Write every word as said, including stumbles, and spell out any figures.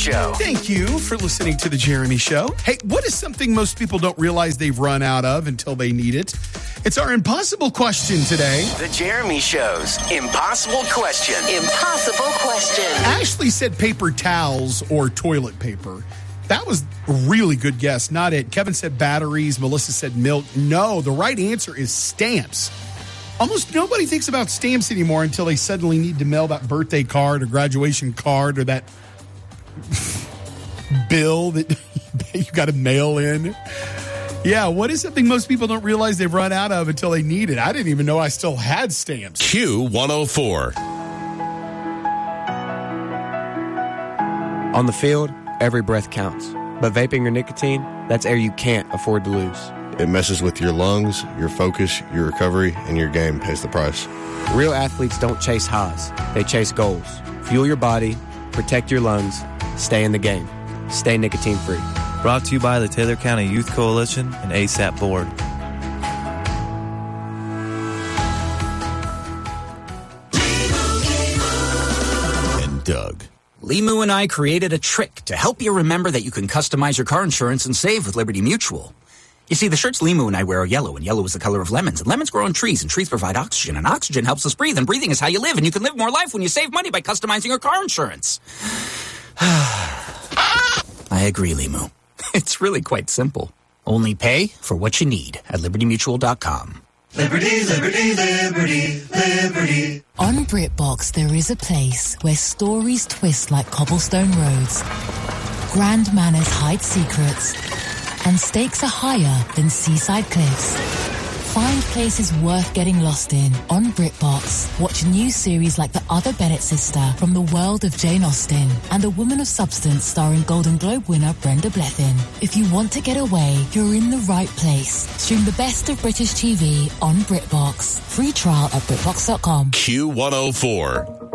Show. Thank you for listening to The Jeremy Show. Hey, what is something most people don't realize they've run out of until they need it? It's our impossible question today. The Jeremy Show's Impossible Question. Impossible Question. Ashley said paper towels or toilet paper. That was a really good guess, not it. Kevin said batteries. Melissa said milk. No, the right answer is stamps. Almost nobody thinks about stamps anymore until they suddenly need to mail that birthday card or graduation card or that bill that you got to mail in. Yeah, what is something most people don't realize they've run out of until they need it? I didn't even know I still had stamps. Q one oh four. On the field, every breath counts. But vaping or nicotine, that's air you can't afford to lose. It messes with your lungs, your focus, your recovery, and your game pays the price. Real athletes don't chase highs. They chase goals. Fuel your body, protect your lungs, stay in the game. Stay nicotine-free. Brought to you by the Taylor County Youth Coalition and ASAP Board. And Doug. Limu and I created a trick to help you remember that you can customize your car insurance and save with Liberty Mutual. You see, the shirts Limu and I wear are yellow, and yellow is the color of lemons. And lemons grow on trees, and trees provide oxygen, and oxygen helps us breathe, and breathing is how you live, and you can live more life when you save money by customizing your car insurance. I agree, Limu. It's really quite simple. Only pay for what you need at liberty mutual dot com. Liberty, liberty, liberty, liberty. On BritBox, there is a place where stories twist like cobblestone roads, grand manners hide secrets, and stakes are higher than seaside cliffs. Find places worth getting lost in on BritBox. Watch new series like The Other Bennett Sister from the world of Jane Austen and A Woman of Substance starring Golden Globe winner Brenda Blethyn. If you want to get away, you're in the right place. Stream the best of British T V on BritBox. Free trial at britbox dot com. Q one oh four.